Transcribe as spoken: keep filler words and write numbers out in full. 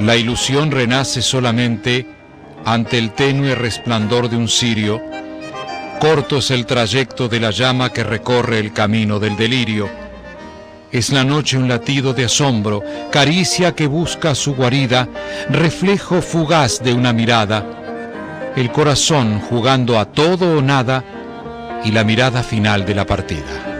La ilusión renace solamente ante el tenue resplandor de un cirio. Corto es el trayecto de la llama que recorre el camino del delirio. Es la noche un latido de asombro, caricia que busca su guarida, reflejo fugaz de una mirada, el corazón jugando a todo o nada y la mirada final de la partida.